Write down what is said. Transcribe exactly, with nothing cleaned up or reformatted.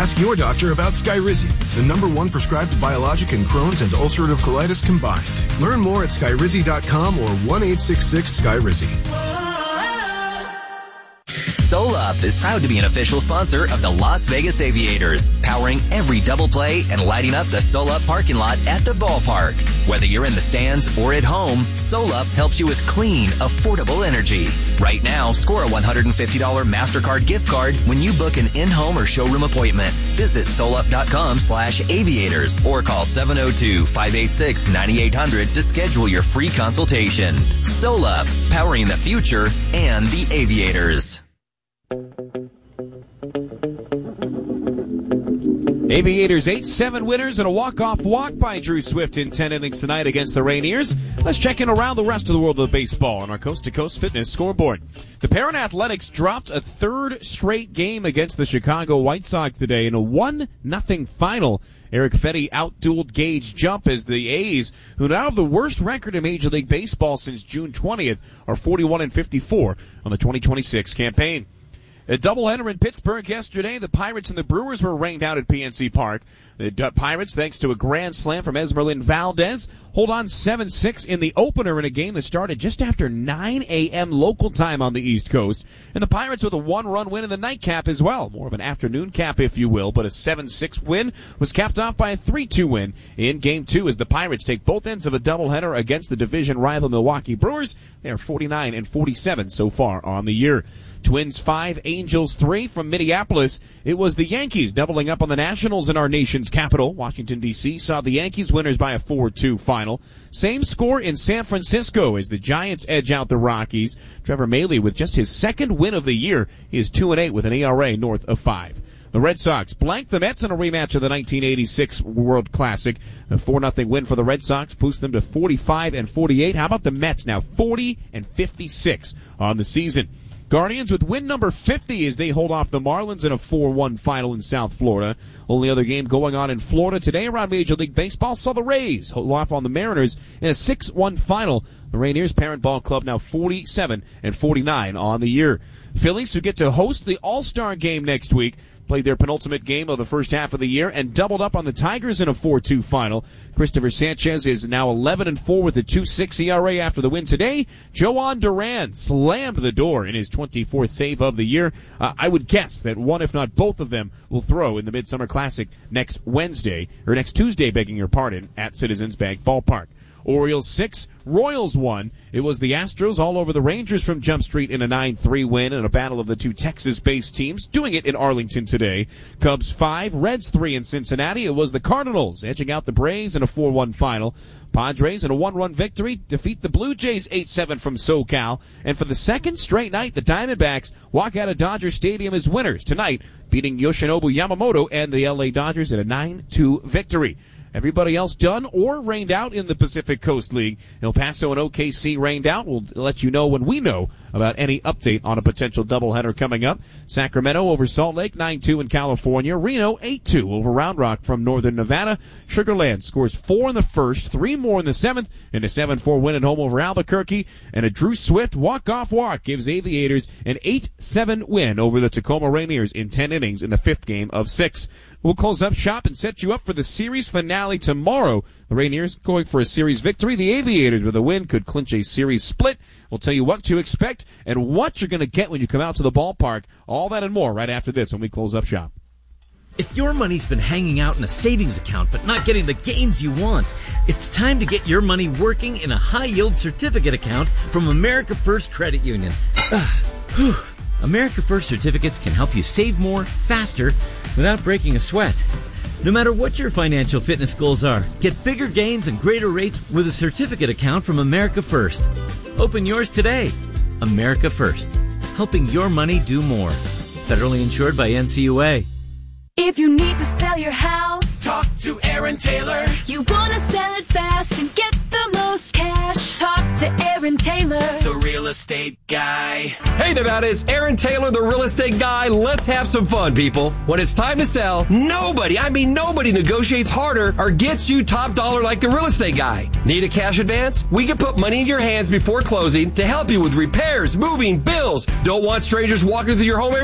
Ask your doctor about Skyrizi, the number one prescribed biologic in Crohn's and ulcerative colitis combined. Learn more at skyrizi dot com or one eight six six Skyrizi. SolUp is proud to be an official sponsor of the Las Vegas Aviators, powering every double play and lighting up the SolUp parking lot at the ballpark. Whether you're in the stands or at home, SolUp helps you with clean, affordable energy. Right now, score a one hundred fifty dollars MasterCard gift card when you book an in-home or showroom appointment. Visit solup.com slash aviators or call seven oh two, five eight six, nine eight hundred to schedule your free consultation. SolUp, powering the future and the Aviators. Aviators eight seven winners and a walk-off walk by Drew Swift in ten innings tonight against the Rainiers. Let's check in around the rest of the world of baseball on our Coast to Coast Fitness scoreboard. The Parent Athletics dropped a third straight game against the Chicago White Sox today in a one nothing final. Eric Fetty outdueled Gage Jump as the A's, who now have the worst record in Major League Baseball since June twentieth, are forty-one and fifty-four on the twenty twenty-six campaign. A doubleheader in Pittsburgh yesterday. The Pirates and the Brewers were rained out at P N C Park. The Pirates, thanks to a grand slam from Esmeralyn Valdez, hold on seven six in the opener in a game that started just after nine a.m. local time on the East Coast. And the Pirates with a one-run win in the nightcap as well. More of an afternoon cap, if you will, but a seven six win was capped off by a three two win in Game two as the Pirates take both ends of a doubleheader against the division rival Milwaukee Brewers. They are forty-nine and forty-seven so far on the year. Twins five, Angels three from Minneapolis. It was the Yankees doubling up on the Nationals in our nation's capital. Washington, D C saw the Yankees winners by a four two final. Same score in San Francisco as the Giants edge out the Rockies. Trevor Mailey with just his second win of the year. He is two and eight with an E R A north of five. The Red Sox blanked the Mets in a rematch of the nineteen eighty-six World Classic. A four nothing win for the Red Sox boosts them to forty-five and forty-eight. How about the Mets now forty and fifty-six on the season? Guardians with win number fifty as they hold off the Marlins in a four one final in South Florida. Only other game going on in Florida today around Major League Baseball saw the Rays hold off on the Mariners in a six one final. The Rainiers Parent Ball Club now forty-seven and forty-nine on the year. Phillies, who get to host the All-Star game next week, played their penultimate game of the first half of the year and doubled up on the Tigers in a four two final. Christopher Sanchez is now eleven and four with a two six E R A after the win today. Joan Duran slammed the door in his twenty-fourth save of the year. Uh, I would guess that one, if not both of them, will throw in the Midsummer Classic next Wednesday, or next Tuesday, begging your pardon, at Citizens Bank Ballpark. Orioles six, Royals one. It was the Astros all over the Rangers from Jump Street in a nine three win in a battle of the two Texas-based teams, doing it in Arlington today. Cubs five, Reds three in Cincinnati. It was the Cardinals edging out the Braves in a four one final. Padres in a one-run victory defeat the Blue Jays eight seven from SoCal. And for the second straight night, the Diamondbacks walk out of Dodger Stadium as winners tonight, beating Yoshinobu Yamamoto and the L A Dodgers in a nine two victory. Everybody else done or rained out in the Pacific Coast League. El Paso and O K C rained out. We'll let you know when we know about any update on a potential doubleheader coming up. Sacramento over Salt Lake, nine two in California. Reno, eight two over Round Rock from Northern Nevada. Sugar Land scores four in the first, three more in the seventh, and a seven four win at home over Albuquerque. And a Drew Swift walk-off walk gives Aviators an eight seven win over the Tacoma Rainiers in ten innings in the fifth game of six. We'll close up shop and set you up for the series finale tomorrow. The Rainiers going for a series victory. The Aviators with a win could clinch a series split. We'll tell you what to expect and what you're going to get when you come out to the ballpark. All that and more right after this when we close up shop. If your money's been hanging out in a savings account but not getting the gains you want, it's time to get your money working in a high-yield certificate account from America First Credit Union. Ugh, America First certificates can help you save more, faster, without breaking a sweat. No matter what your financial fitness goals are, get bigger gains and greater rates with a certificate account from America First. Open yours today. America First, helping your money do more. Federally insured by N C U A. If you need to sell your house, talk to Aaron Taylor. You want to sell it fast and get the most cash, talk to Aaron Taylor, the real estate guy. Hey Nevada, it's Aaron Taylor, the real estate guy. Let's have some fun, people. When it's time to sell, nobody, I mean nobody negotiates harder or gets you top dollar like the real estate guy. Need a cash advance? We can put money in your hands before closing to help you with repairs, moving, bills. Don't want strangers walking through your home every